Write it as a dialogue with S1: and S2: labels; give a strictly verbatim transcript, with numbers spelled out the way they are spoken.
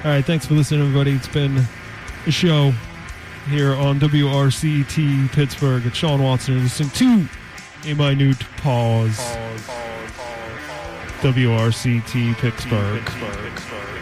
S1: All right, thanks for listening, everybody. It's been a show here on W R C T Pittsburgh. It's Sean Watson. You're listening to A Minute Pause. W R C T Pittsburgh.